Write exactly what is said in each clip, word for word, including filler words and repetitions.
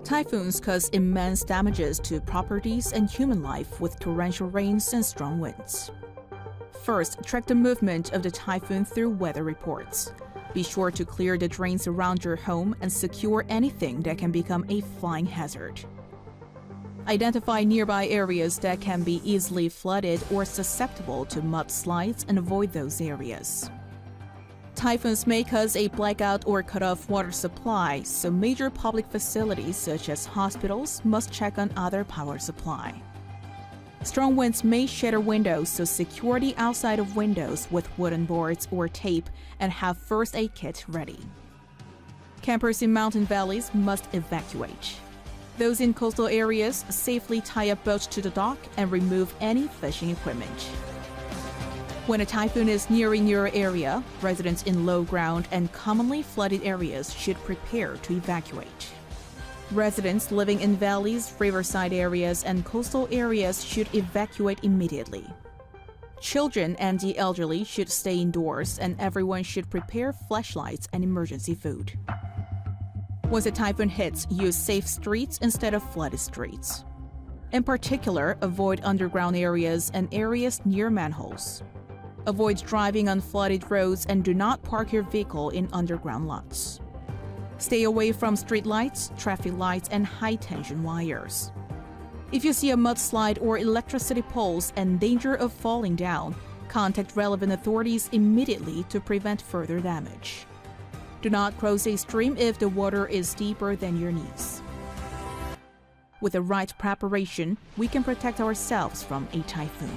Typhoons cause immense damages to properties and human life with torrential rains and strong winds. First, track the movement of the typhoon through weather reports. Be sure to clear the drains around your home and secure anything that can become a flying hazard. Identify nearby areas that can be easily flooded or susceptible to mudslides and avoid those areas. Typhoons may cause a blackout or cut off water supply, so major public facilities such as hospitals must check on other power supply. Strong winds may shatter windows, so secure the outside of windows with wooden boards or tape and have first aid kit ready. Campers in mountain valleys must evacuate. Those in coastal areas safely tie up boats to the dock and remove any fishing equipment. When a typhoon is nearing your area, residents in low ground and commonly flooded areas should prepare to evacuate. Residents living in valleys, riverside areas, and coastal areas should evacuate immediately. Children and the elderly should stay indoors, and everyone should prepare flashlights and emergency food. Once a typhoon hits, use safe streets instead of flooded streets. In particular, avoid underground areas and areas near manholes. Avoid driving on flooded roads and do not park your vehicle in underground lots. Stay away from street lights, traffic lights, and high-tension wires. If you see a mudslide or electricity poles and danger of falling down, contact relevant authorities immediately to prevent further damage. Do not cross a stream if the water is deeper than your knees. With the right preparation, we can protect ourselves from a typhoon.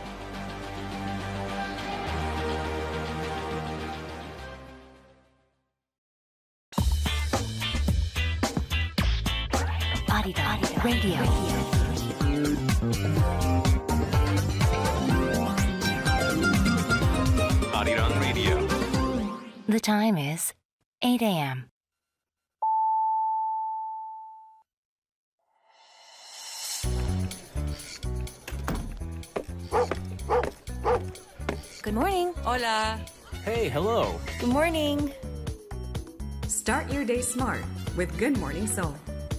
Arirang Radio. Arirang Radio. The time is eight a.m. Good morning. Hola. Hey, hello. Good morning. Start your day smart with Good Morning Seoul.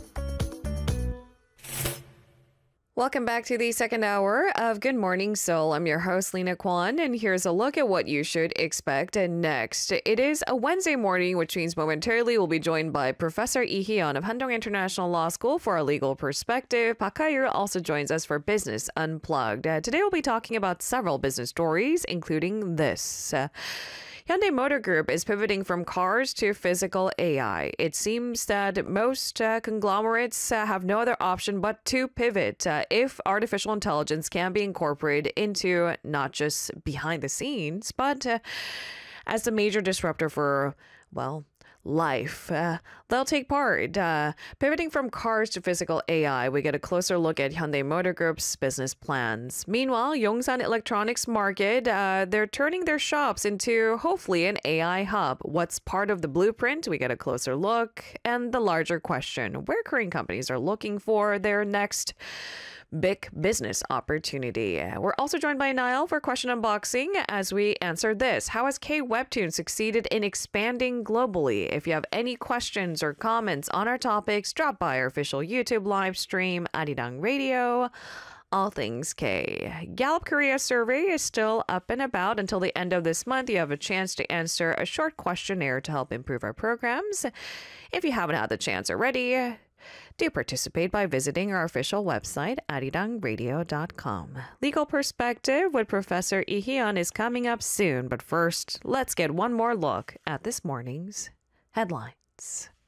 Welcome back to the second hour of Good Morning Seoul. I'm your host, Lena Kwan, and here's a look at what you should expect next. It is a Wednesday morning, which means momentarily we'll be joined by Professor Lee Hee-yeon of Handong International Law School for a legal perspective. Park Ha-yeol also joins us for Business Unplugged. Uh, today we'll be talking about several business stories, including this. Uh, Hyundai Motor Group is pivoting from cars to physical A I. It seems that most uh, conglomerates uh, have no other option but to pivot uh, if artificial intelligence can be incorporated into not just behind the scenes, but uh, as a major disruptor for, well, life. Uh, they'll take part. Uh, pivoting from cars to physical A I, we get a closer look at Hyundai Motor Group's business plans. Meanwhile, Yongsan Electronics Market, uh, they're turning their shops into hopefully an A I hub. What's part of the blueprint? We get a closer look. And the larger question, where Korean companies are looking for their next big business opportunity. We're also joined by Niall for question unboxing as we answer this. How has K-Webtoon succeeded in expanding globally? If you have any questions or comments on our topics, drop by our official YouTube live stream, Arirang Radio. All things K. Gallup Korea survey is still up and about until the end of this month. You have a chance to answer a short questionnaire to help improve our programs. If you haven't had the chance already, do participate by visiting our official website, arirang radio dot com. Legal Perspective with Professor Lee Hee-yeon is coming up soon, but first, let's get one more look at this morning's headlines.